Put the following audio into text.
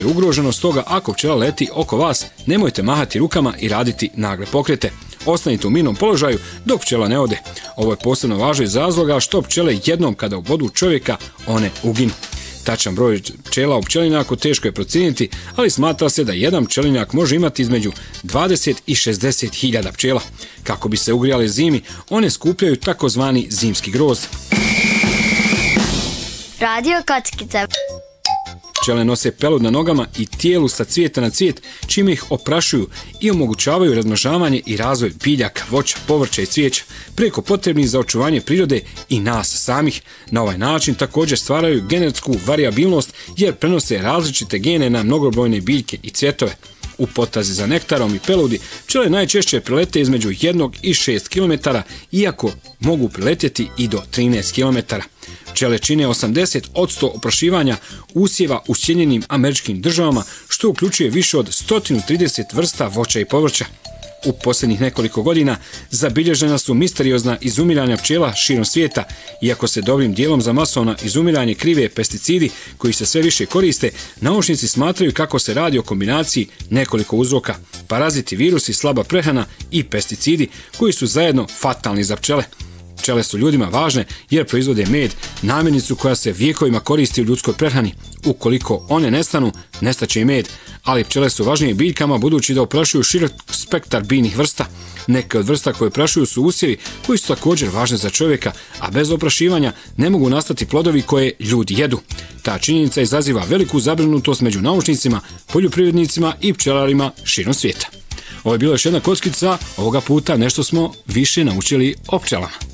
ugroženo, stoga ako pčela leti oko vas, nemojte mahati rukama i raditi nagle pokrete. Ostanite u mirnom položaju dok pčela ne ode. Ovo je posebno važno iz razloga što pčele jednom kada obodu čovjeka, one uginu. Tačan broj pčela u pčelinjaku teško je procijeniti, ali smatra se da jedan pčelinjak može imati između 20 i 60 hiljada pčela. Kako bi se ugrijale zimi, one skupljaju takozvani zimski grozd. Radio Kockica. Pčele nose pelud na nogama i tijelu sa cvijeta na cvijet, čime ih oprašuju i omogućavaju razmnožavanje i razvoj biljaka, voća, povrća i cvijeća, preko potrebnih za očuvanje prirode i nas samih. Na ovaj način također stvaraju genetsku varijabilnost jer prenose različite gene na mnogobrojne biljke i cvjetove. U potrazi za nektarom i peludi pčele najčešće prilete između 1 i 6 km, iako mogu priletjeti i do 13 km. Pčele čine 80% oprašivanja usjeva u Sjedinjenim Američkim Državama, što uključuje više od 130 vrsta voća i povrća. U posljednjih nekoliko godina zabilježena su misteriozna izumiranja pčela širom svijeta, iako se dobrim dijelom za masovno izumiranje krive pesticidi koji se sve više koriste, naučnici smatraju kako se radi o kombinaciji nekoliko uzroka: paraziti, virusi, slaba prehrana i pesticidi koji su zajedno fatalni za pčele. Pčele su ljudima važne jer proizvode med, namirnicu koja se vijekovima koristi u ljudskoj prehrani. Ukoliko one nestanu, nestaće i med, ali pčele su važnije biljkama budući da oprašuju širok spektar biljnih vrsta. Neke od vrsta koje oprašuju su usjevi koji su također važne za čovjeka, a bez oprašivanja ne mogu nastati plodovi koje ljudi jedu. Ta činjenica izaziva veliku zabrinutost među naučnicima, poljoprivrednicima i pčelarima širom svijeta. Ovo je bila još jedna kockica, ovoga puta nešto smo više naučili o pčelama.